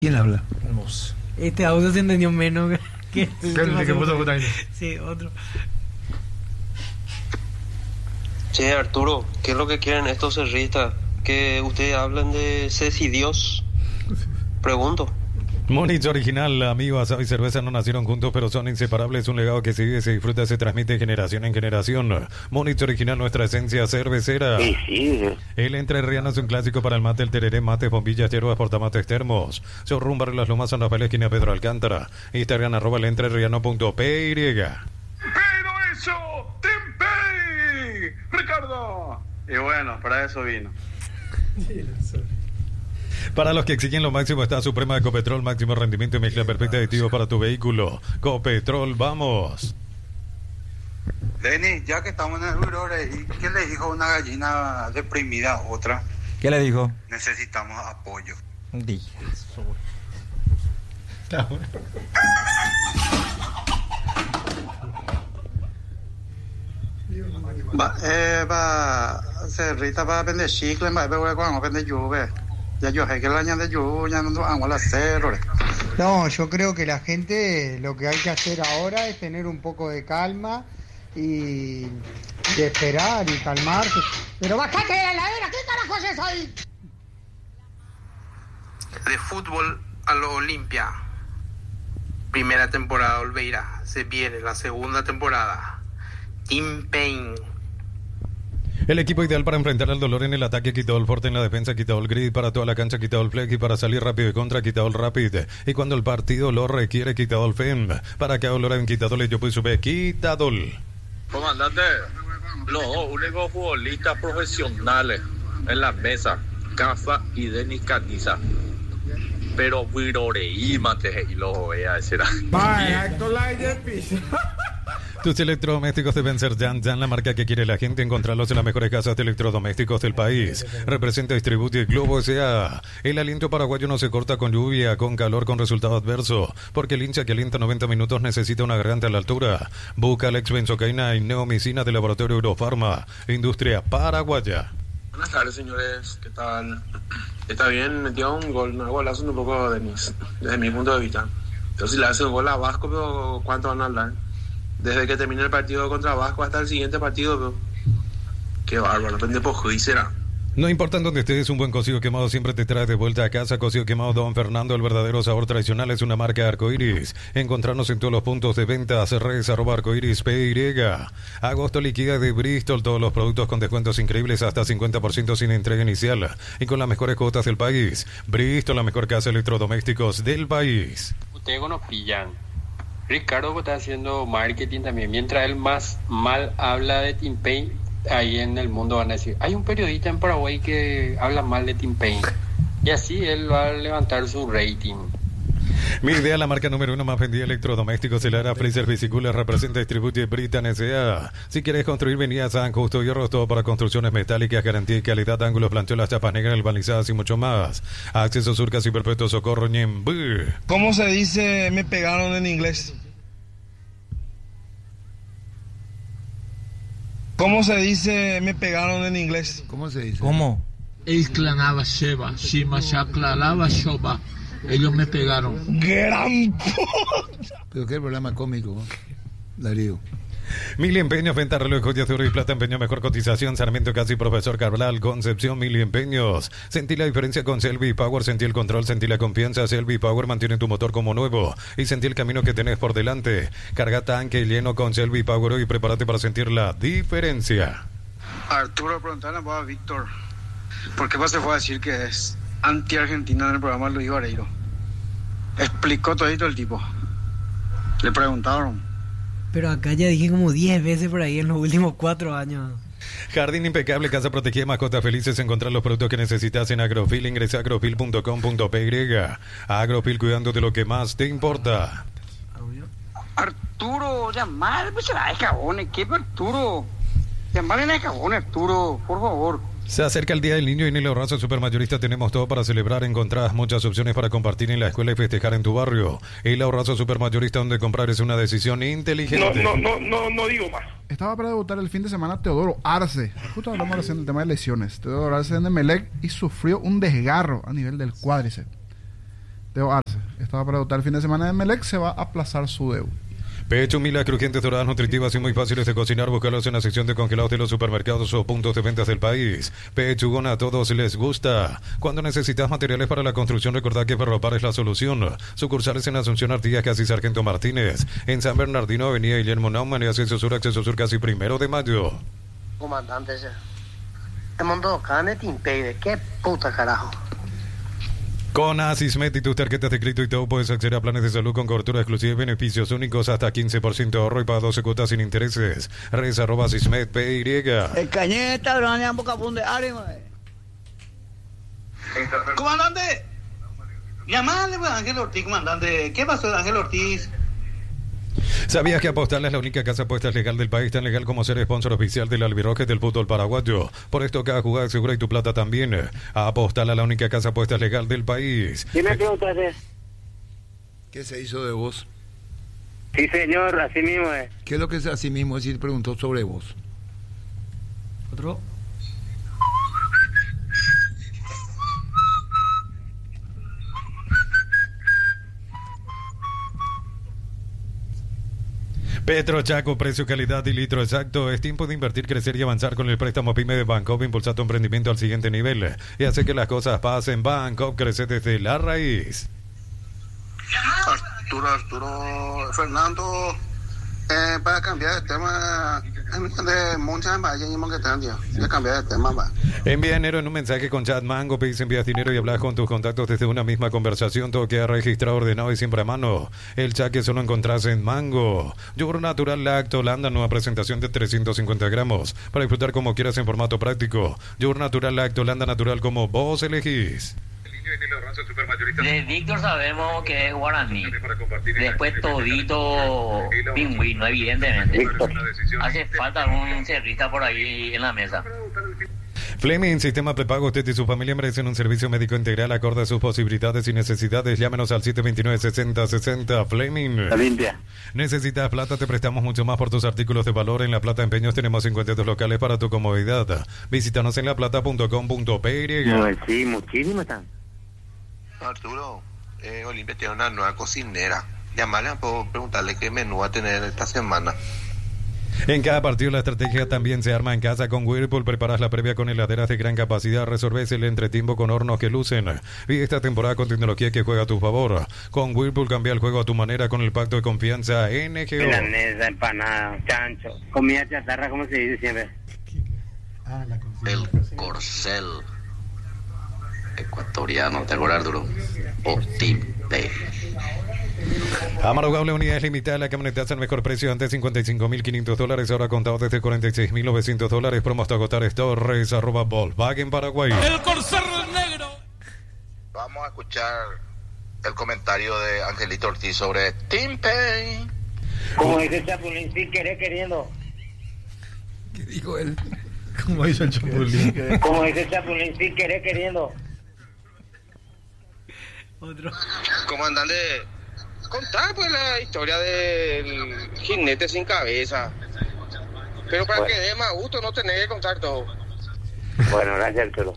¿Quién habla? Vamos. Este audio se entendió menos que El que puso Jutaino. Sí, otro. Che, Arturo, ¿qué es lo que quieren estos cerristas? Que ustedes hablan de Ceci Dios. Pregunto. Monich original, amigo, asado y cerveza no nacieron juntos, pero son inseparables. Un legado que se vive, se disfruta, se transmite de generación en generación. Monich original, nuestra esencia cervecera. Sí. El entrerriano es un clásico para el mate, el tereré, mates, bombillas, hierbas, portamates, termos. Sorrumbar en las Lomas, San Rafael, esquina Pedro Alcántara. Instagram, @elentreRriano.py. ¡Pero eso! ¡Tempey! ¡Ricardo! Y bueno, para eso vino. Para los que exigen lo máximo está Suprema de Copetrol, máximo rendimiento y mezcla perfecta de aditivo para tu vehículo. Copetrol, vamos. Lenny, ya que estamos en el ruido, ¿qué le dijo una gallina deprimida a otra? ¿Qué le dijo? Necesitamos apoyo. Cerrita va a vender chicle, va a ver cuando vende lluvia. Ya yo sé que el año de lluvia no vamos a hacer. No, yo creo que la gente lo que hay que hacer ahora es tener un poco de calma y esperar y calmarse. Pero bajate de la heladera, ¿qué carajo es ahí? De fútbol a lo Olimpia. Primera temporada Olveira. Se viene la segunda temporada. Team Pain. El equipo ideal para enfrentar al dolor en el ataque, Quitadol Forte en la defensa, Quitadol Grid para toda la cancha, Quitadol Flex y para salir rápido de contra, Quitadol Rapid. Y cuando el partido lo requiere, Quitadol Fem. Para que dolor en Quitadol, yo puedo subir Quitadol. Comandante, los dos únicos futbolistas profesionales en la mesa, Cafa y Denis Caniza. Pero Viroreí, mate, y lo voy a decir. Tus electrodomésticos deben ser Jan, la marca que quiere la gente. Encontrarlos en las mejores casas de electrodomésticos del país. Representa, distribuye Globo S.A. El aliento paraguayo no se corta con lluvia, con calor, con resultado adverso. Porque el hincha que alienta 90 minutos necesita una garganta a la altura. Busca Alex Benzocaína y Neomicina del Laboratorio Eurofarma. Industria paraguaya. Buenas tardes, señores. ¿Qué tal? Está bien, metió un golazo un poco desde mi punto de vista. Pero si le hace un gol a Vasco, pero ¿cuánto van a hablar? Desde que termine el partido contra Vasco hasta el siguiente partido, pero qué bárbaro, depende por juicio será. No importa en donde estés, un buen cocido quemado siempre te trae de vuelta a casa. Cocido quemado Don Fernando, el verdadero sabor tradicional, es una marca Arcoiris. Encontrarnos en todos los puntos de venta. Redes @arcoiris.py. Agosto liquida de Bristol, todos los productos con descuentos increíbles, hasta 50% sin entrega inicial y con las mejores cuotas del país. Bristol, la mejor casa de electrodomésticos del país. Ustedes nos pillan. Ricardo está haciendo marketing también. Mientras él más mal habla de Team Pain, ahí en el mundo van a decir, hay un periodista en Paraguay que habla mal de Team Pain. Y así él va a levantar su rating. Mi idea, la marca número 1 más vendida de electrodomésticos, el Ara Freezer Bicicula, representa y distribuye Britan S.A. Si quieres construir, venía a San Justo Hierro, todo para construcciones metálicas, garantía y calidad, ángulos, planteolas, chapas negras, balizadas y mucho más. Acceso Surcas y Perpetuo Socorro, Ñembú. ¿Cómo se dice me pegaron en inglés? ¿Cómo se dice me pegaron en inglés? ¿Cómo se dice? ¿Cómo? Exclamaba Sheba, Shima Shaklalaba Shoba. Ellos me pegaron. ¡Gran puta! Pero qué programa cómico, Darío. Mil Empeños, venta relojes de oro y plata, empeño, mejor cotización, Sarmiento Casi, Profesor Cabral, Concepción, Mil Empeños. Sentí la diferencia con Selvi Power, sentí el control, sentí la confianza. Selvi Power mantiene tu motor como nuevo y sentí el camino que tenés por delante. Carga tanque lleno con Selvi Power y prepárate para sentir la diferencia. Arturo, preguntarle a Víctor, ¿por qué se fue a decir que es anti-argentino en el programa Luis Vareiro? Explicó todito el tipo. Le preguntaron. Pero acá ya dije como 10 veces por ahí en los últimos 4 años. Jardín impecable, casa protegida, mascotas felices. Encontrar los productos que necesitas en Agrofil. Ingresa a agrofil.com.py. Agrofil, cuidando de lo que más te importa. Arturo, llamar, pues será de cabones. ¿Qué Arturo? Llamarle de cabones, Arturo, por favor. Se acerca el Día del Niño y en el Ahorrazo Supermayorista tenemos todo para celebrar. Encontrás muchas opciones para compartir en la escuela y festejar en tu barrio. El Ahorrazo Supermayorista, donde comprar es una decisión inteligente. No digo más. Estaba para debutar el fin de semana Teodoro Arce. Justo hablamos recién del tema de lesiones. Teodoro Arce en Emelec y sufrió un desgarro a nivel del cuádriceps. Teo Arce. Estaba para debutar el fin de semana de Emelec, se va a aplazar su debut. Pechumilas crujientes, doradas, nutritivas y muy fáciles de cocinar. Búscalos en la sección de congelados de los supermercados o puntos de ventas del país. Pechugón, a todos les gusta. Cuando necesitas materiales para la construcción, recordá que Ferropar es la solución. Sucursales en Asunción, Artigas, casi Sargento Martínez. En San Bernardino, Avenida Guillermo Naumann y Acceso Sur casi 1 de mayo. Comandante, te mandó carne Timpey, ¿qué puta carajo? Con Asismet y tus tarjetas de crédito y todo puedes acceder a planes de salud con cobertura exclusiva y beneficios únicos hasta 15% de ahorro y para 12 cuotas sin intereses. Res @ Asismet PY. El cañeta, grande, en boca punde, ánimo. Comandante, llamadle a Ángel Ortiz, comandante. ¿Qué pasó de Ángel Ortiz? ¿Sabías que Apostal es la única casa de apuestas legal del país, tan legal como ser sponsor oficial del albirroje del fútbol paraguayo? Por esto cada jugada es segura y tu plata también. Apostal a la única casa de apuestas legal del país. ¿Qué me preguntaste? ¿Qué se hizo de vos? Sí, señor, así mismo es. ¿Qué es lo que es así mismo? Es decir, preguntó sobre vos. Otro. Petro Chaco, precio, calidad y litro exacto. Es tiempo de invertir, crecer y avanzar con el préstamo PYME de Bancoop, impulsar tu emprendimiento al siguiente nivel y hace que las cosas pasen. Bancoop crece desde la raíz. Arturo Fernando, para cambiar de tema, de muchas vallas que están, tío. Ya cambiar de tema, va. Envía dinero en un mensaje con Chat Mango, pedís envías dinero y hablas con tus contactos desde una misma conversación. Todo queda registrado, ordenado y siempre a mano. El chat que solo encontrás en Mango. Yogur natural Lacto Holanda, nueva presentación de 350 gramos. Para disfrutar como quieras en formato práctico. Yogur natural Lacto Holanda, natural como vos elegís. De Víctor sabemos que es guaraní. Después todito pingüino, evidentemente. Hace falta algún cerrista por ahí en la mesa. Fleming, sistema prepago. Usted y su familia merecen un servicio médico integral acorde a sus posibilidades y necesidades. Llámenos al 729-6060. Fleming. Limpia. ¿Necesitas plata? Te prestamos mucho más por tus artículos de valor. En La Plata Empeños tenemos 52 locales para tu comodidad. Visítanos en laplata.com.py. Sí, muchísimo están. Arturo, Olimpia tiene una nueva cocinera. Llamarle a preguntarle qué menú va a tener esta semana. En cada partido la estrategia también se arma en casa con Whirlpool. Preparas la previa con heladeras de gran capacidad. Resolves el entretiempo con hornos que lucen. Vive esta temporada con tecnología que juega a tu favor. Con Whirlpool cambia el juego a tu manera con el pacto de confianza NGO. Milanesa, empanada, chancho. Comida chatarra, como se dice siempre. El corcel ecuatoriano, ¿te acuerdas, Arturo? O Timpey. Amarugable, unidades limitadas. La camioneta al mejor precio, antes $55.500, ahora contado desde $46.900. Promo hasta agotar. Torres @ Volkswagen Paraguay. El corcel negro. Vamos a escuchar el comentario de Angelito Ortiz sobre Timpey. Como dice Chapulín, sin querer queriendo. ¿Qué dijo él? Como dice el Chapulín. Como dice Chapulín, sin querer queriendo. Otro. Comandante, contá pues la historia del jinete sin cabeza. Pero para que dé más gusto no tener que contar todo. Bueno, gracias, Arturo.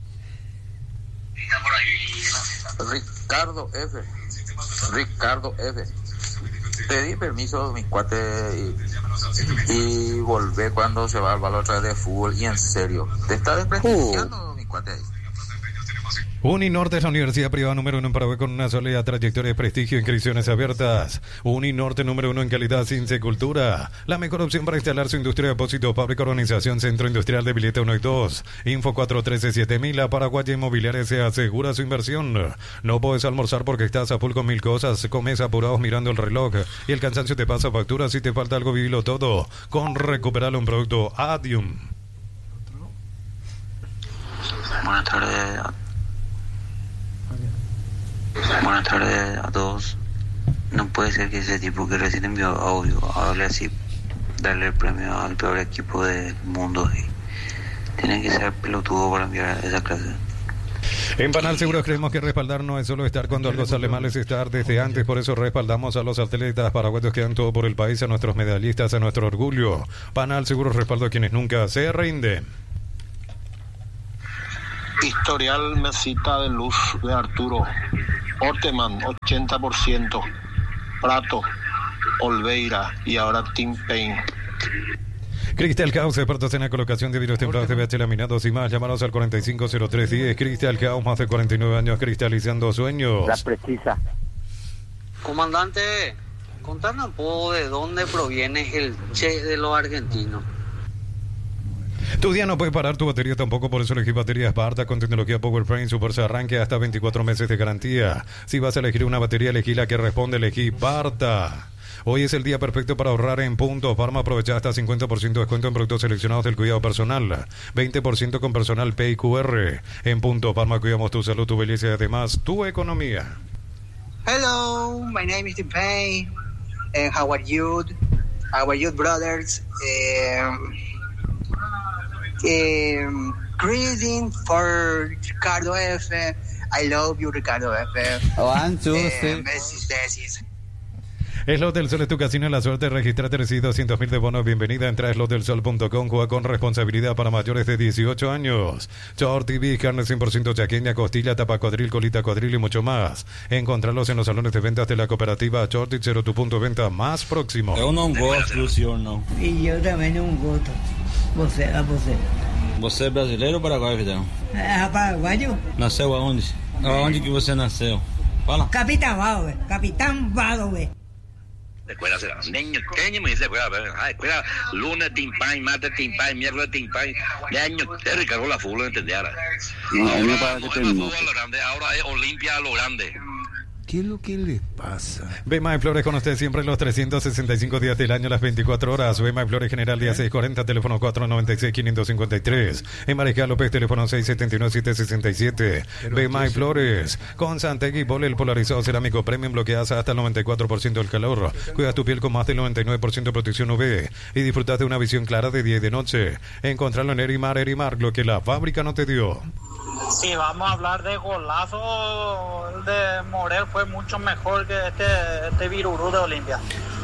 Ricardo F. Pedí permiso a mi cuate y volvé cuando se va al balón otra vez de fútbol. Y en serio, te está desprestigiando mi cuate ahí. Uninorte es la universidad privada número 1 en Paraguay con una sólida trayectoria de prestigio e inscripciones abiertas. Uninorte número 1 en calidad, ciencia y cultura. La mejor opción para instalar su industria de depósito, fábrica, organización, centro industrial de billete 1 y 2. Info 413-7000. La Paraguaya Inmobiliaria se asegura su inversión. No puedes almorzar porque estás a full con mil cosas. Comes apurados mirando el reloj y el cansancio te pasa factura. Si te falta algo, vivilo todo con Recuperar un producto Adium. Buenas tardes. Buenas tardes a todos. No puede ser que ese tipo que recién envió audio hable así, darle el premio al peor equipo del mundo. Y tiene que ser pelotudo para enviar esa clase. En Panal Seguros creemos que respaldar no es solo estar cuando algo sale mal, es estar desde antes. Por eso respaldamos a los atletas paraguayos que dan todo por el país, a nuestros medallistas, a nuestro orgullo. Panal Seguros respaldo a quienes nunca se rinden. Historial mesita de luz de Arturo. Orteman, 80%. Prato, Olveira y ahora Tim Payne. Crystal House, expertos en la colocación de vidrios templados de VH laminados y más. Llamaros al 450310. Crystal House, más de 49 años cristalizando sueños. La precisa. Comandante, contanos un poco de dónde proviene el Che de los argentinos. Tu día no puede parar, tu batería tampoco, por eso elegí baterías Barta con tecnología PowerFrame, su fuerza de arranque hasta 24 meses de garantía. Si vas a elegir una batería, elegí la que responde, elegí Barta. Hoy es el día perfecto para ahorrar en Punto Pharma. Aprovecha hasta 50% de descuento en productos seleccionados del cuidado personal. 20% con personal PQR. En Punto Pharma cuidamos tu salud, tu belleza y además tu economía. Hello, my name is Tim Payne. How are you? How are you, brothers? Greeting for Ricardo F. I love you, Ricardo F. Besis. Slot del Sol es tu casino en la suerte. Registrate, recibe 200,000 de bonos. Bienvenida. Entra a slotdelsol.com. Juega con responsabilidad para mayores de 18 años. Short TV, carne 100% chaqueña, costilla, tapa cuadril, colita cuadril y mucho más. Encontrarlos en los salones de ventas de la cooperativa Short y 0 tu punto de venta más próximo. Eu não gosto, Luciano. E eu também não gosto. Você. Você é brasileiro ou paraguaio, Vidal? É paraguaio? Nasceu aonde? Aonde que você nasceu? Fala. Capitán Vado, güey. Escuela niño, ¿qué me dice escuela? Lunes timpán, martes timpán, miércoles timpán. De año te recargó la fútbol, ¿entendiera? Ahora es Olimpia a lo grande. ¿Qué es lo que le pasa? Bema Flores con usted siempre los 365 días del año, las 24 horas. Bema Flores General día 640, teléfono 496-553. En Mariscal López, teléfono 679-767. Bema Flores con Santegui, Bole, el polarizado cerámico premium, bloqueas hasta el 94% del calor. Cuidas tu piel con más del 99% de protección UV y disfrutas de una visión clara de día y de noche. Encontrarlo en Erimar, lo que la fábrica no te dio. Si vamos a hablar de golazo, el de Morel fue mucho mejor que este virurú de Olimpia.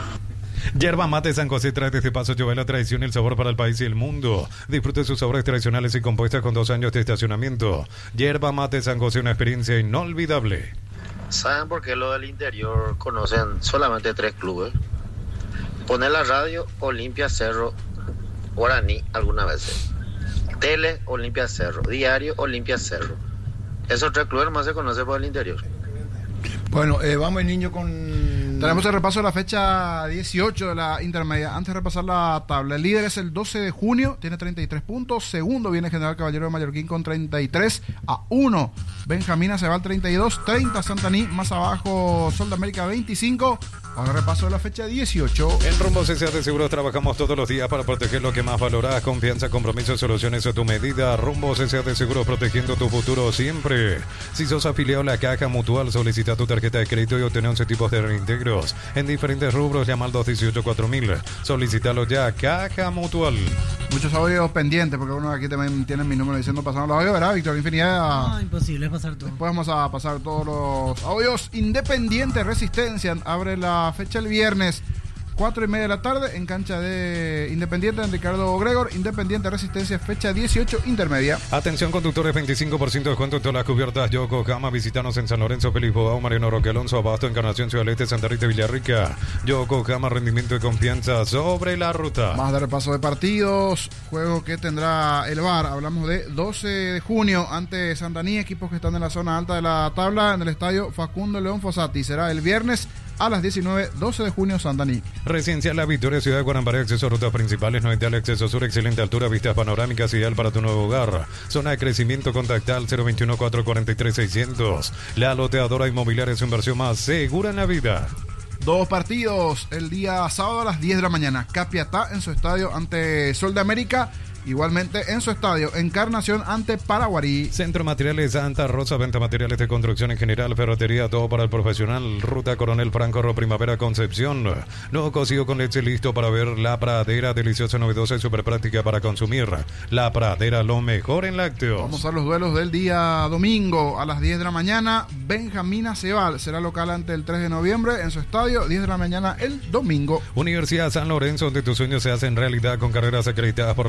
Yerba Mate San José trae desde Paso Jovel la tradición y el sabor para el país y el mundo. Disfrute sus sabores tradicionales y compuestas con 2 años de estacionamiento. Yerba Mate San José, una experiencia inolvidable. ¿Saben por qué los del interior conocen solamente 3 clubes? Poner la radio, Olimpia, Cerro, Guaraní algunas veces. Tele, Olimpia, Cerro. Diario, Olimpia, Cerro. Esos 3 clubes más se conocen por el interior. Bueno, vamos el niño con... Tenemos el repaso de la fecha 18 de la intermedia. Antes de repasar la tabla, el líder es el 12 de junio, tiene 33 puntos. Segundo viene General Caballero de Mallorquín con 33-1. Benjamín Aceval 32, 30 Santaní, más abajo Sol de América 25. Ahora repaso de la fecha 18. En Rumbo CCA de Seguros trabajamos todos los días para proteger lo que más valorás. Confianza, compromiso, soluciones a tu medida. Rumbo CCA de Seguros, protegiendo tu futuro siempre. Si sos afiliado a la Caja Mutual, solicita tu tarjeta de crédito y obtener 11 tipos de reintegros en diferentes rubros. Llama al 218-4000. Solicítalo ya, Caja Mutual. Muchos audios pendientes, porque uno aquí también tiene mi número diciendo pasando los audios, ¿verdad, Víctor? Infinidad. No, imposible pasar todo. Después vamos a pasar todos los audios. Independiente Resistencia abre la fecha el viernes 4:30 de la tarde en cancha de Independiente en Ricardo Gregor. Independiente Resistencia, fecha 18 intermedia. Atención conductores, 25% de descuento en todas las cubiertas Yokohama. Visítanos en San Lorenzo, Felipe Mariano Roque Alonso, Abasto, Encarnación, Ciudad Este, Santa Rita, Villarrica. Yokohama, rendimiento y confianza sobre la ruta. Más de repaso de partidos, juego que tendrá el VAR. Hablamos de 12 de junio ante Santaní, equipos que están en la zona alta de la tabla en el estadio Facundo León Fossati. Será el viernes a las 19, 12 de junio, Santaní. Residencial La Victoria, Ciudad de Guarambaré, acceso a rutas principales, no ideal, acceso sur, excelente altura, vistas panorámicas, ideal para tu nuevo hogar. Zona de crecimiento, contacta al 021-443-600. La loteadora inmobiliaria es su inversión más segura en la vida. 2 partidos el día sábado a las 10 de la mañana. Capiatá en su estadio ante Sol de América. Igualmente en su estadio Encarnación ante Paraguarí. Centro Materiales Santa Rosa, venta materiales de construcción en general, ferretería, todo para el profesional. Ruta Coronel Franco, Primavera, Concepción. Nuevo cocido con leche listo para ver. La Pradera, deliciosa, novedosa y súper práctica para consumir. La Pradera, lo mejor en lácteos. Vamos a los duelos del día domingo a las 10 de la mañana. Benjamín Aceval será local ante el 3 de noviembre en su estadio, 10 de la mañana el domingo. Universidad San Lorenzo, donde tus sueños se hacen realidad con carreras acreditadas por la ANEA.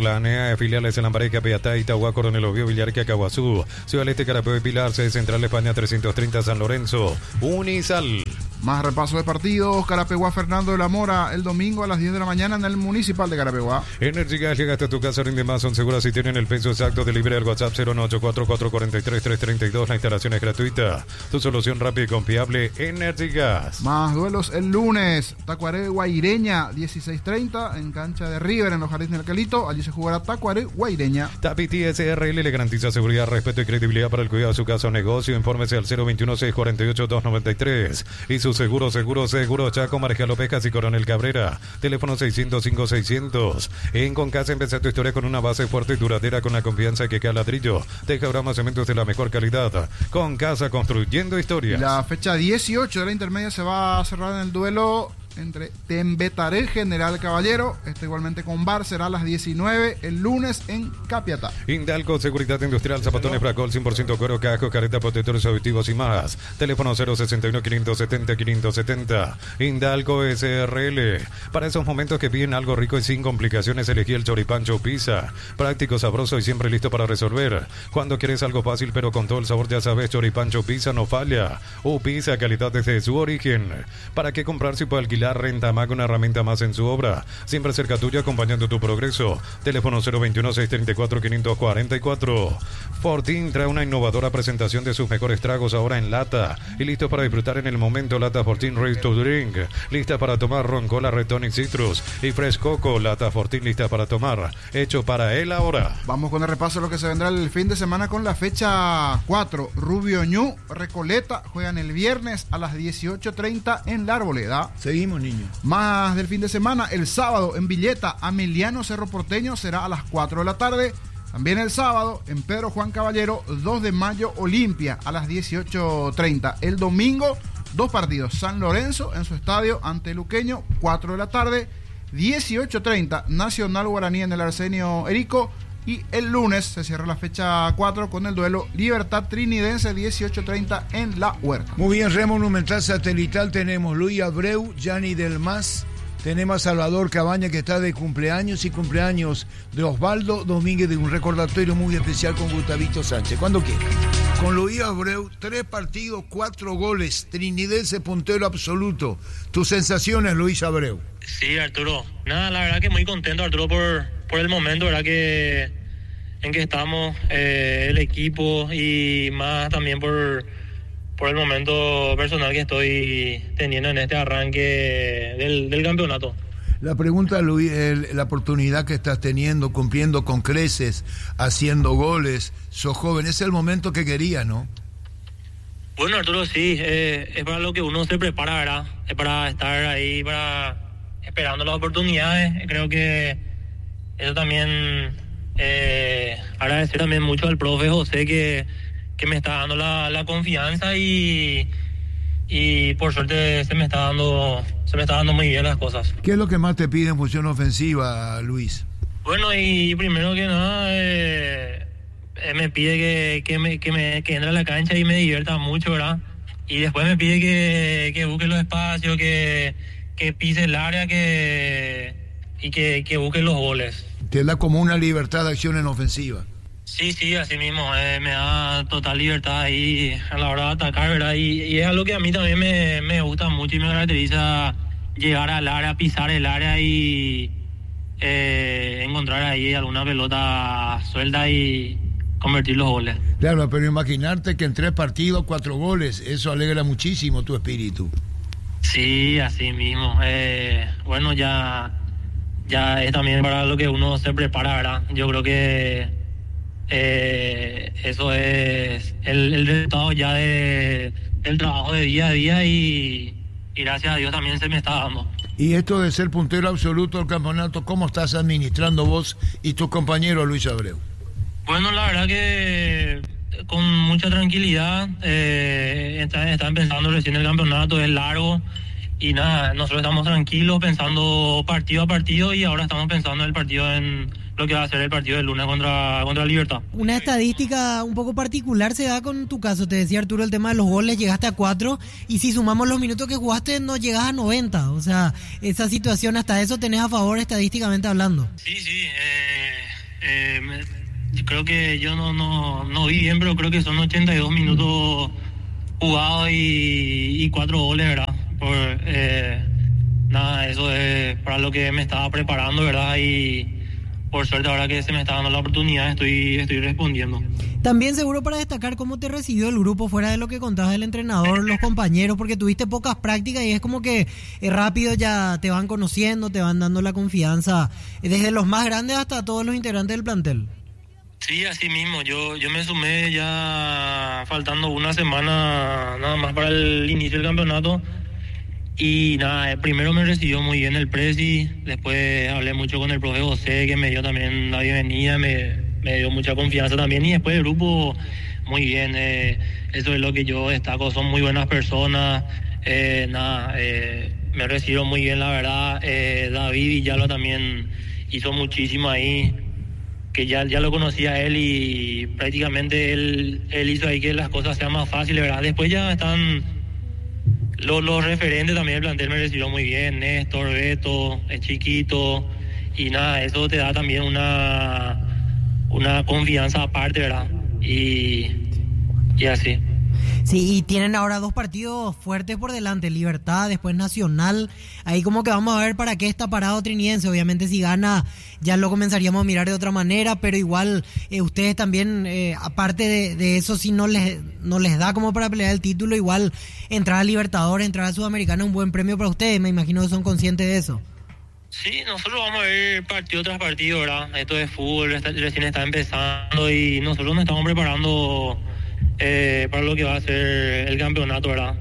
unidades filiales en Lambaré, Capiatá, Itagua, Coronel Oviedo, Villarrica, Caguazú, Ciudad Este, Carapeo y Pilar, sede central España 330, San Lorenzo, Unisal. Más repaso de partidos. Carapeguá, Fernando de la Mora, el domingo a las 10 de la mañana en el Municipal de Carapeguá. Energy Gas, llegaste a tu casa, rinde más, son seguras si tienen el peso exacto. Delivery al WhatsApp 01844433332. La instalación es gratuita. Tu solución rápida y confiable, Energy Gas. Más duelos el lunes. Tacuaré Guaireña, 16:30 en cancha de River en los Jardines del Calito. Allí se jugará Tacuaré Guaireña. Tapiti SRL le garantiza seguridad, respeto y credibilidad para el cuidado de su casa o negocio. Infórmese al 021-648-293. Y su seguro Chaco, Marejalo Pescas y Coronel Cabrera. Teléfono 600-5600. En Concasa empezá tu historia con una base fuerte y duradera, con la confianza que cada ladrillo deja ahora más cementos de la mejor calidad. Concasa, construyendo historias. La fecha 18 de la intermedia se va a cerrar en el duelo entre Tembetaré, General Caballero. Igualmente con Bar será a las 19 el lunes en Capiatá. Indalco, seguridad industrial, zapatones Bracol, 100% cuero, casco, careta, protectores auditivos y más. Teléfono 061-570-570. Indalco SRL. Para esos momentos que piden algo rico y sin complicaciones, elegí el Choripancho Pizza. Práctico, sabroso y siempre listo para resolver. Cuando quieres algo fácil pero con todo el sabor, ya sabes, Choripancho Pizza no falla. Pizza, calidad desde su origen. ¿Para qué comprar si puede alquilar? Renta Mac, una herramienta más en su obra. Siempre cerca tuya, acompañando tu progreso. Teléfono 021-634-544. Fortín trae una innovadora presentación de sus mejores tragos ahora en lata. Y listo para disfrutar en el momento. Lata Fortín Ready to Drink. Lista para tomar ron, cola, Red Tonic Citrus y Fresh Coco. Lata Fortín lista para tomar. Hecho para él ahora. Vamos con el repaso de lo que se vendrá el fin de semana con la fecha 4. Rubio Ñu, Recoleta juegan el viernes a las 18:30 en La Arboleda. Seguimos, niño. Más del fin de semana, el sábado en Villeta, Ameliano Cerro Porteño será a las 4 de la tarde. También el sábado en Pedro Juan Caballero, 2 de mayo, Olimpia a las 18:30. El domingo, 2 partidos. San Lorenzo en su estadio ante Luqueño, 4 de la tarde. 18:30, Nacional Guaraní en el Arsenio Erico. Y el lunes se cierra la fecha 4 con el duelo Libertad Trinidense, 18:30 en La Huerta. Muy bien, Red Monumental Satelital tenemos Luis Abreu, Gianni Del Mas, tenemos a Salvador Cabaña que está de cumpleaños y cumpleaños de Osvaldo Domínguez, de un recordatorio muy especial con Gustavito Sánchez. Cuando quiera. Con Luis Abreu, 3 partidos, 4 goles, Trinidense puntero absoluto. ¿Tus sensaciones, Luis Abreu? Sí, Arturo. Nada, la verdad que muy contento, Arturo, por el momento, ¿verdad? En que estamos, el equipo, y más también por el momento personal que estoy teniendo en este arranque del campeonato. La pregunta, Luis, la oportunidad que estás teniendo, cumpliendo con creces, haciendo goles, sos joven, es el momento que querías, ¿no? Bueno, Arturo, sí, es para lo que uno se prepara, ¿verdad? Es para estar ahí, esperando las oportunidades. Creo que eso también, agradecer también mucho al profe José que me está dando la confianza y por suerte se me está dando muy bien las cosas. ¿Qué es lo que más te pide en función ofensiva, Luis? Bueno, y primero que nada, me pide que entre a la cancha y me divierta mucho, ¿verdad? Y después me pide que busque los espacios, que pise el área, y que busque los goles. Te da como una libertad de acción en ofensiva. Sí, así mismo, me da total libertad ahí a la hora de atacar, ¿verdad? Y es algo que a mí también me gusta mucho y me caracteriza, llegar al área, pisar el área y encontrar ahí alguna pelota suelta y convertir los goles. Claro, pero imaginarte que en 3 partidos, 4 goles, eso alegra muchísimo tu espíritu. Sí, así mismo. Bueno, ya es también para lo que uno se prepara, ¿verdad? Yo creo que eso es el resultado ya del trabajo de día a día y gracias a Dios también se me está dando. Y esto de ser puntero absoluto del campeonato, ¿cómo estás administrando vos y tu compañero Luis Abreu? Bueno, la verdad que con mucha tranquilidad. Está empezando recién el campeonato, es largo. Y nada, nosotros estamos tranquilos pensando partido a partido y ahora estamos pensando en el partido, en lo que va a ser el partido del lunes contra Libertad. Una estadística un poco particular se da con tu caso. Te decía Arturo el tema de los goles, llegaste a 4 y si sumamos los minutos que jugaste no llegas a 90. O sea, esa situación, hasta eso tenés a favor estadísticamente hablando. Sí, Yo creo que yo no vi bien, pero creo que son 82 minutos jugados y 4 goles, ¿verdad? Nada, eso es para lo que me estaba preparando, ¿verdad? Y por suerte ahora que se me está dando la oportunidad estoy respondiendo. También seguro para destacar cómo te recibió el grupo, fuera de lo que contabas del entrenador, los compañeros, porque tuviste pocas prácticas y es como que rápido ya te van conociendo, te van dando la confianza, desde los más grandes hasta todos los integrantes del plantel. Sí, así mismo, yo me sumé ya faltando una semana nada más para el inicio del campeonato. Y nada, primero me recibió muy bien el presi, después hablé mucho con el profe José, que me dio también la bienvenida, me dio mucha confianza también, y después el grupo muy bien, eso es lo que yo destaco, son muy buenas personas, me recibieron muy bien, la verdad. David Villalba también hizo muchísimo ahí, que ya lo conocía a él y prácticamente él hizo ahí que las cosas sean más fáciles, ¿verdad? Después ya están los referentes también del plantel, me recibieron muy bien, Néstor, Beto, es chiquito, y nada, eso te da también una confianza aparte, ¿verdad? Y así. Sí, y tienen ahora 2 partidos fuertes por delante, Libertad, después Nacional, ahí como que vamos a ver para qué está parado Trinidense. Obviamente si gana ya lo comenzaríamos a mirar de otra manera, pero igual ustedes también, aparte de eso, si no les da como para pelear el título, igual entrar a Libertadores, entrar a Sudamericana es un buen premio para ustedes, me imagino que son conscientes de eso. Sí, nosotros vamos a ver partido tras partido, ¿verdad? Esto es fútbol, recién está empezando y nosotros nos estamos preparando para lo que va a ser el campeonato, ¿verdad?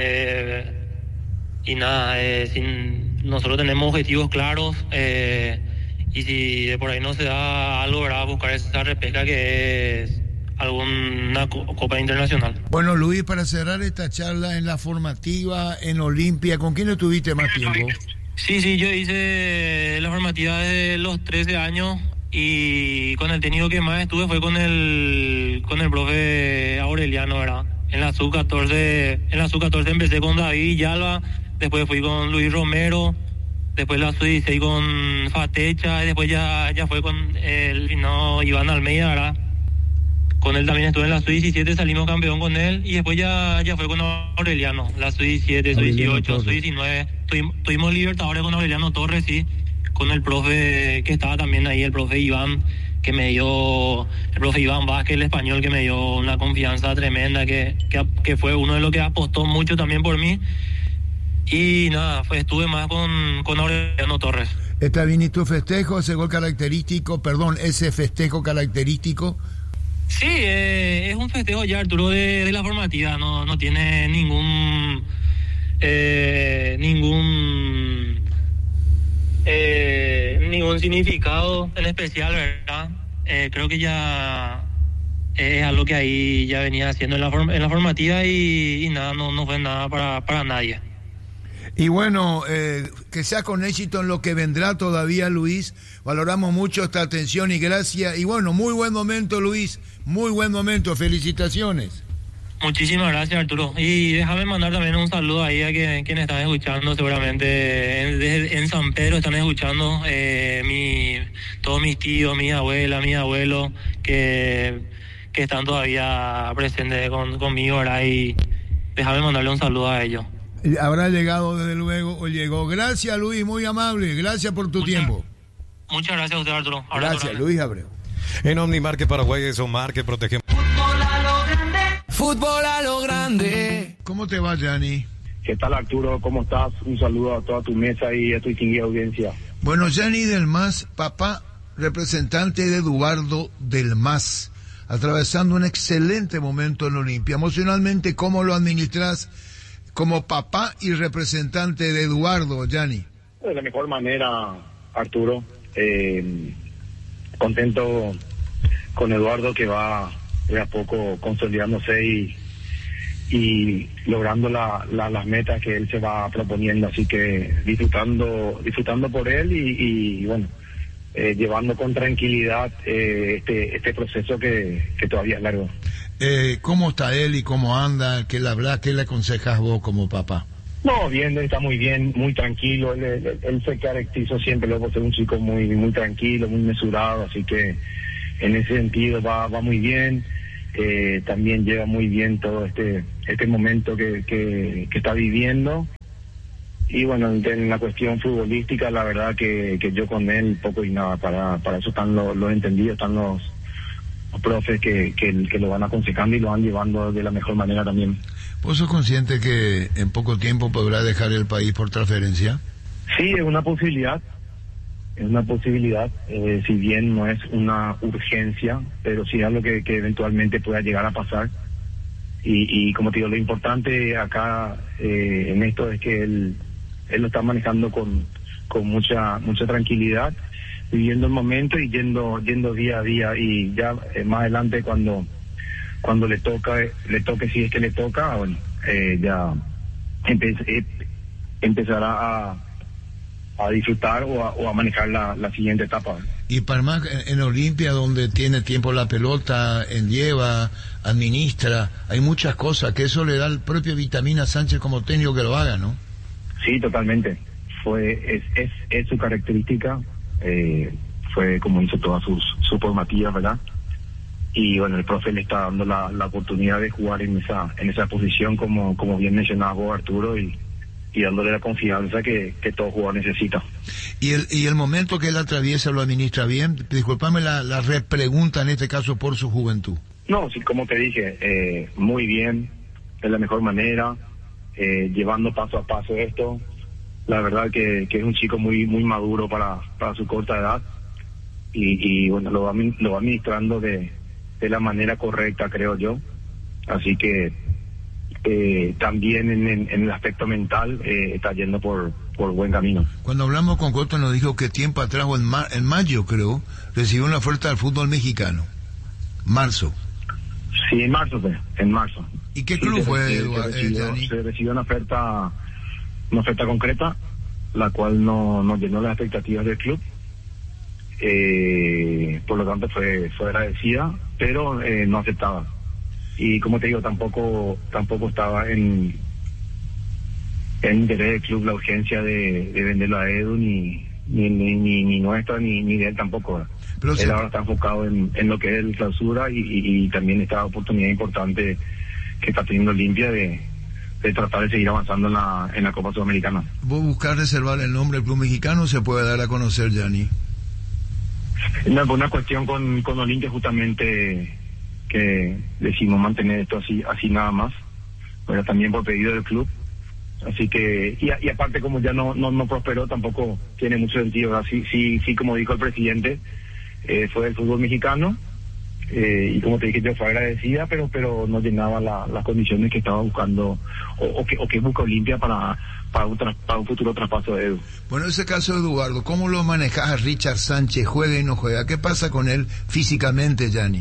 Y nada, nosotros tenemos objetivos claros, y si de por ahí no se da algo, ¿verdad? Buscar esa repesca que es alguna copa internacional. Bueno, Luis, para cerrar esta charla, en la formativa, en Olimpia, ¿con quién estuviste más tiempo? Sí, yo hice la formativa desde los 13 años y con el técnico que más estuve fue con el profe Aureliano, ¿verdad? En la sub-14 empecé con David Villalba, después fui con Luis Romero, después la sub-16 con Fatecha, y después ya fue con Iván Almeida, ¿verdad? Con él también estuve en la sub-17, salimos campeón con él, y después ya fue con Aureliano, la sub-17, sub-18, sub-19, tuvimos Libertadores con Aureliano Torres, sí, con el profe que estaba también ahí, el profe Iván, el profe Iván Vázquez, el español, que me dio una confianza tremenda, que fue uno de los que apostó mucho también por mí, y nada, estuve más con Aureliano Torres. ¿Está bien y tu festejo, ese festejo característico? Sí, es un festejo ya, Arturo, de la formativa, no tiene ningún significado en especial, ¿verdad? Creo que ya es algo que ahí ya venía haciendo en la formativa y nada, no fue nada para nadie. Y bueno, que sea con éxito en lo que vendrá todavía, Luis. Valoramos mucho esta atención y gracias. Y bueno, muy buen momento, Luis. Muy buen momento. Felicitaciones. Muchísimas gracias, Arturo. Y déjame mandar también un saludo ahí a quienes están escuchando, seguramente en San Pedro están escuchando, todos mis tíos, mis abuelas, mis abuelos, que están todavía presentes conmigo, ¿verdad? Y déjame mandarle un saludo a ellos. Habrá llegado desde luego, o llegó. Gracias, Luis, muy amable. Gracias por tu tiempo. Muchas gracias a usted, Arturo. Gracias, Luis Abreu. En Omnimarket Paraguay es Omar que protege. Fútbol a lo grande. ¿Cómo te va, Gianni? ¿Qué tal, Arturo? ¿Cómo estás? Un saludo a toda tu mesa y a tu distinguida audiencia. Bueno, Gianni del Mas, papá, representante de Eduardo del Mas, atravesando un excelente momento en Olimpia. Emocionalmente, ¿cómo lo administras como papá y representante de Eduardo, Gianni? De la mejor manera, Arturo. Contento con Eduardo, que va de a poco consolidándose y logrando las metas que él se va proponiendo, así que disfrutando por él y bueno, llevando con tranquilidad este proceso que todavía es largo. ¿Cómo está él y cómo anda? ¿Qué le aconsejas vos como papá? No, bien, está muy bien, muy tranquilo. Él se caracterizó siempre luego por ser un chico muy muy tranquilo, muy mesurado, así que en ese sentido va muy bien. También lleva muy bien todo este momento que está viviendo. Y bueno, en la cuestión futbolística, la verdad que yo con él poco y nada, para eso están los entendidos, están los profes que lo van aconsejando y lo van llevando de la mejor manera también. ¿Vos sos consciente que en poco tiempo podrá dejar el país por transferencia? Sí, es una posibilidad. Si bien no es una urgencia, pero sí es algo que eventualmente pueda llegar a pasar. Y como te digo, lo importante acá en esto es que él lo está manejando con mucha tranquilidad, viviendo el momento y yendo día a día, y ya más adelante cuando le toque, si es que le toca, bueno, ya empezará a disfrutar o a manejar la siguiente etapa. Y para más en Olimpia, donde tiene tiempo la pelota, lleva, administra, hay muchas cosas que eso le da el propio Vitamina Sánchez como técnico que lo haga, ¿no? Sí, totalmente. Es su característica. Fue como hizo todas sus formativas, ¿verdad? Y bueno, el profe le está dando la oportunidad de jugar en esa posición, como bien mencionaba vos, Arturo, y dándole la confianza que todo jugador necesita. ¿Y el momento que él atraviesa lo administra bien? Disculpame la repregunta en este caso por su juventud. No, sí, como te dije, muy bien, de la mejor manera, llevando paso a paso esto. La verdad que es un chico muy muy maduro para su corta edad, y bueno, lo va administrando de la manera correcta, creo yo. Así que también en el aspecto mental está yendo por buen camino. Cuando hablamos con Costa nos dijo que tiempo atrás, o en mayo creo, recibió una oferta del fútbol mexicano. Marzo. Sí, en marzo. ¿Y qué club fue, Eduardo? Se recibió una oferta concreta, la cual no llenó las expectativas del club. Por lo tanto fue agradecida, pero no aceptaba. Y como te digo, tampoco estaba en interés del club la urgencia de venderlo a Edu, ni nuestra, ni de él tampoco. Pero él ahora está enfocado en lo que es el clausura, y también esta oportunidad importante que está teniendo Olimpia de tratar de seguir avanzando en la Copa Sudamericana. ¿Vos buscás reservar el nombre del club mexicano o se puede dar a conocer, Gianni? No, por una cuestión con Olimpia, justamente, que decimos mantener esto así nada más, pero también por pedido del club. Así que, y aparte, como ya no prosperó, tampoco tiene mucho sentido. Así sí, como dijo el presidente, fue del fútbol mexicano, y como te dije, yo fue agradecida, pero no llenaba las condiciones que estaba buscando o que busca Olimpia para un futuro traspaso de Edu. Bueno, ese caso de Eduardo, ¿cómo lo manejas a Richard Sánchez? ¿Juega y no juega? ¿Qué pasa con él físicamente, Gianni?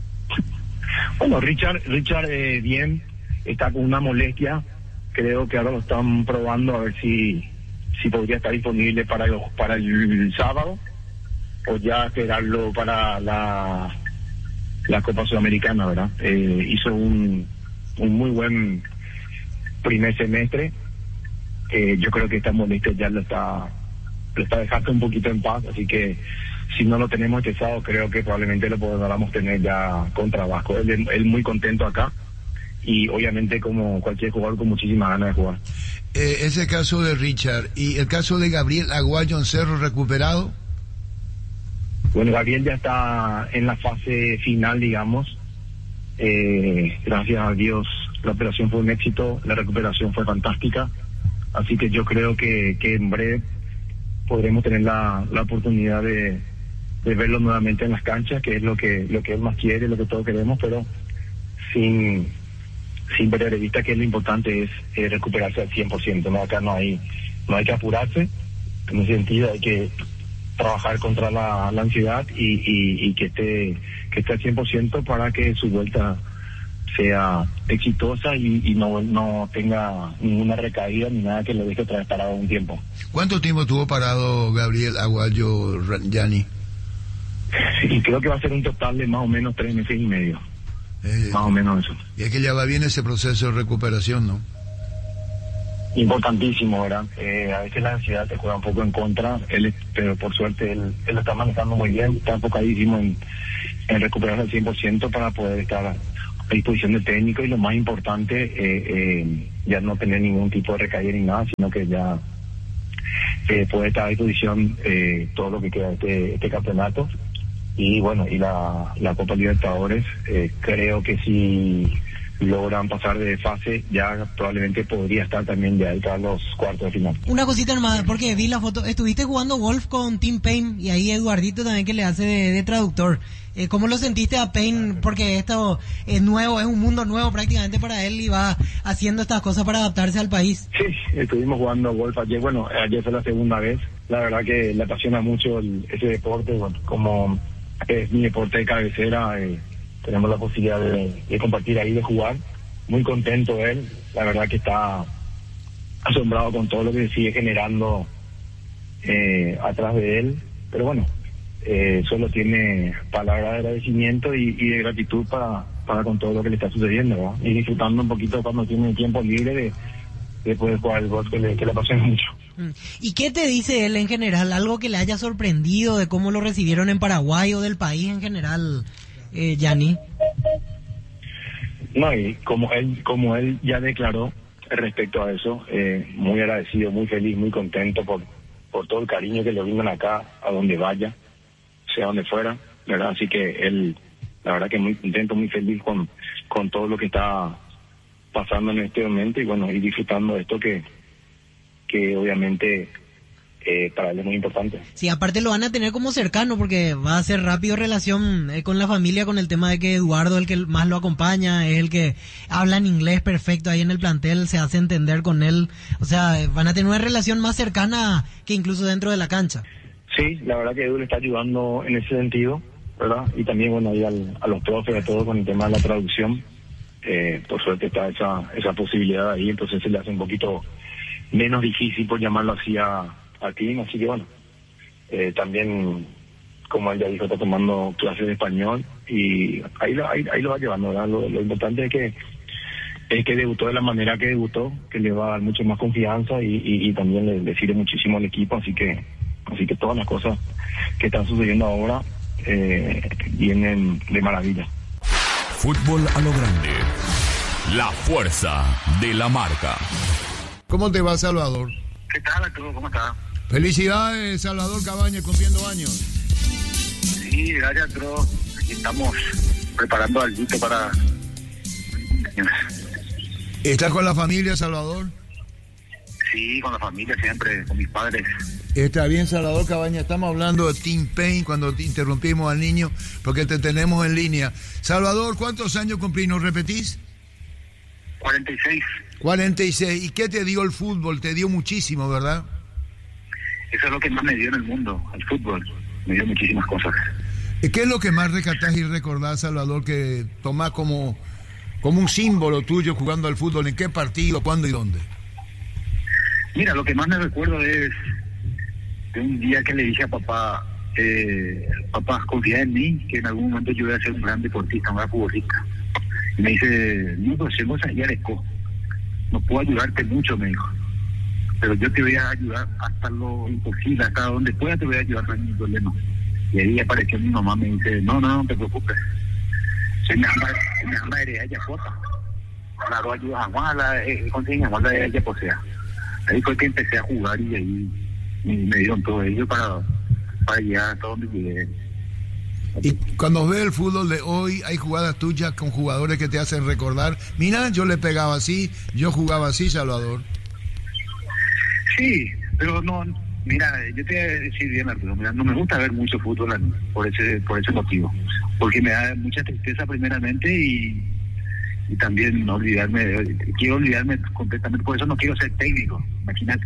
Bueno, Richard bien, está con una molestia. Creo que ahora lo están probando a ver si podría estar disponible para el sábado, o ya esperarlo para la Copa Sudamericana, ¿verdad? Hizo un muy buen primer semestre. Yo creo que esta molestia ya lo está dejando un poquito en paz, así que si no lo tenemos este sábado, creo que probablemente lo podamos tener ya contra Vasco. Él muy contento acá, y obviamente, como cualquier jugador, con muchísimas ganas de jugar. Ese caso de Richard, y el caso de Gabriel Aguayo en Cerro, recuperado. Bueno, Gabriel ya está en la fase final, digamos. Gracias a Dios, la operación fue un éxito, la recuperación fue fantástica, así que yo creo que en breve podremos tener la oportunidad de verlo nuevamente en las canchas, que es lo que él más quiere, lo que todos queremos, pero sin perder de vista que lo importante es recuperarse al 100%. ¿no? Acá no hay que apurarse, en ese sentido hay que trabajar contra la ansiedad y que esté al 100% para que su vuelta sea exitosa y no tenga ninguna recaída ni nada que lo deje otra vez parado un tiempo. ¿Cuánto tiempo estuvo parado Gabriel Aguayo, Gianni? Y creo que va a ser un total de más o menos 3 meses y medio. Más o menos eso. Y es que ya va bien ese proceso de recuperación, ¿no? importantísimo, ¿verdad? A veces la ansiedad te juega un poco en contra, pero por suerte él lo está manejando muy bien, está enfocadísimo en recuperarse al 100% para poder estar a disposición del técnico y lo más importante, ya no tener ningún tipo de recaída ni nada, sino que ya puede estar a disposición todo lo que queda de este campeonato. Y bueno, y la Copa Libertadores, creo que si logran pasar de fase, ya probablemente podría estar también ya a los cuartos de final. Una cosita nomás, porque vi la foto, estuviste jugando golf con Tim Payne y ahí Eduardito también que le hace de traductor. ¿Cómo lo sentiste a Payne? Porque esto es nuevo, es un mundo nuevo prácticamente para él y va haciendo estas cosas para adaptarse al país. Sí, estuvimos jugando golf ayer, ayer fue la segunda vez. La verdad que le apasiona mucho ese deporte, bueno, como es mi deporte de cabecera, tenemos la posibilidad de compartir ahí, de jugar. Muy contento él, la verdad que está asombrado con todo lo que se sigue generando atrás de él, pero bueno, solo tiene palabras de agradecimiento y de gratitud para con todo lo que le está sucediendo, ¿verdad? Y disfrutando un poquito cuando tiene tiempo libre de poder jugar el golf que le apasiona mucho. ¿Y qué te dice él en general? ¿Algo que le haya sorprendido de cómo lo recibieron en Paraguay o del país en general, Gianni? No, y como él ya declaró respecto a eso, muy agradecido, muy feliz, muy contento por todo el cariño que le brindan acá, a donde vaya, sea donde fuera, ¿verdad? Así que él, la verdad que muy contento, muy feliz con todo lo que está pasando en este momento y bueno, y disfrutando de esto que obviamente para él es muy importante. Sí, aparte lo van a tener como cercano porque va a ser rápido relación con la familia, con el tema de que Eduardo es el que más lo acompaña, es el que habla en inglés perfecto ahí en el plantel, se hace entender con él, o sea, van a tener una relación más cercana que incluso dentro de la cancha. Sí, la verdad que Edu le está ayudando en ese sentido, ¿verdad? Y también, bueno, ahí a los profes, a todo con el tema de la traducción, por suerte está esa posibilidad ahí, entonces se le hace un poquito menos difícil, por llamarlo así, a Tim, así que bueno, también, como él ya dijo, está tomando clases de español y ahí lo va llevando, ¿verdad? Lo importante es que debutó de la manera que debutó, que le va a dar mucho más confianza y también le sirve muchísimo al equipo, así que todas las cosas que están sucediendo ahora vienen de maravilla. Fútbol a lo grande, la fuerza de la marca. ¿Cómo te va, Salvador? ¿Qué tal, Arturo? ¿Cómo estás? Felicidades, Salvador Cabañas, cumpliendo años. Sí, gracias, Arturo. Aquí estamos preparando algo para... ¿Estás con la familia, Salvador? Sí, con la familia siempre, con mis padres. Está bien, Salvador Cabañas, estamos hablando de Tim Payne cuando te interrumpimos al niño, porque te tenemos en línea. Salvador, ¿cuántos años cumplís? ¿Nos repetís? 46. 46. ¿Y qué te dio el fútbol? Te dio muchísimo, ¿verdad? Eso es lo que más me dio en el mundo, el fútbol. Me dio muchísimas cosas. ¿Qué es lo que más rescatás y recordás, Salvador, que tomás como un símbolo tuyo jugando al fútbol? ¿En qué partido, cuándo y dónde? Mira, lo que más me recuerdo es de un día que le dije a papá, papá, confía en mí, que en algún momento yo voy a ser un gran deportista, un gran futbolista. Y me dice, no, pues hacemos allá de co. No puedo ayudarte mucho, me dijo. Pero yo te voy a ayudar hasta lo imposible, hasta donde pueda te voy a ayudar, no hay ningún problema. Y ahí apareció mi mamá, me dice, no te preocupes. Se me llama heredad ya cuota. Claro, ayuda a Juan, conseguí a Juan la ella posea. Ahí fue que empecé a jugar y ahí me dieron todo ello para llegar hasta donde llegué. Y cuando ves el fútbol de hoy, hay jugadas tuyas con jugadores que te hacen recordar. Mira, yo le pegaba así, yo jugaba así, Salvador. Sí, pero no, mira, yo te voy a decir bien, Arturo, mira, no me gusta ver mucho fútbol por ese motivo, porque me da mucha tristeza primeramente y también quiero olvidarme completamente, por eso no quiero ser técnico, imagínate.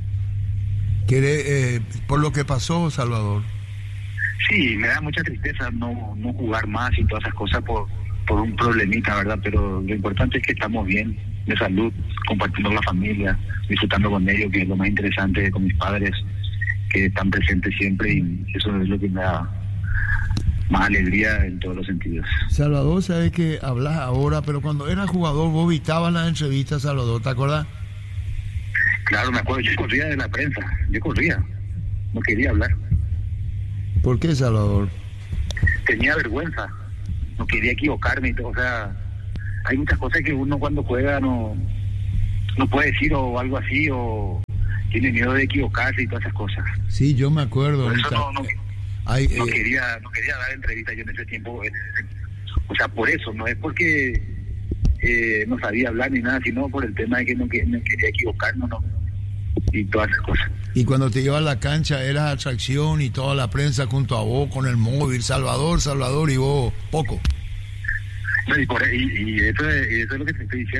Por lo que pasó, Salvador. Sí, me da mucha tristeza no jugar más y todas esas cosas por un problemita, ¿verdad? Pero lo importante es que estamos bien, de salud, compartiendo con la familia, disfrutando con ellos, que es lo más interesante, con mis padres, que están presentes siempre, y eso es lo que me da más alegría en todos los sentidos. Salvador, sabes que hablas ahora, pero cuando eras jugador vos vitabas las entrevistas, Salvador, ¿te acordás? Claro, me acuerdo, yo corría de la prensa, no quería hablar. ¿Por qué, Salvador? Tenía vergüenza, no quería equivocarme, o sea, hay muchas cosas que uno cuando juega no puede decir o algo así, o tiene miedo de equivocarse y todas esas cosas. Sí, yo me acuerdo. Por eso no quería dar entrevistas yo en ese tiempo, o sea, por eso, no es porque no sabía hablar ni nada, sino por el tema de que no quería equivocarnos, ¿no? Y todas esas cosas. Y cuando te llevas a la cancha era atracción y toda la prensa junto a vos con el móvil, Salvador, y vos poco. No, y eso es lo que te estoy diciendo.